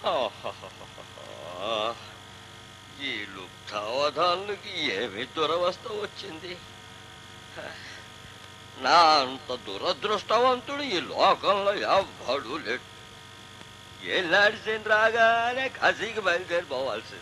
ఆహాహాహా. ఈ లుబ్ధావధానులకి ఏమి దురవస్థ వచ్చింది. నా అంత దురదృష్టవంతుడు ఈ లోకంలో ఎవ్వడూ లేడు. ఏనాడు రాగానే కాశీకి బయలుదేరిపోవాల్సింది.